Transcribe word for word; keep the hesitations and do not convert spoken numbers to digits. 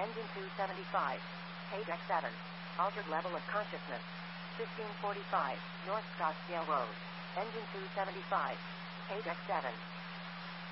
Engine two seventy-five. Page X seven. Altered level of consciousness. fifteen forty-five. North Scottsdale Road. Engine two seventy-five. Page X seven.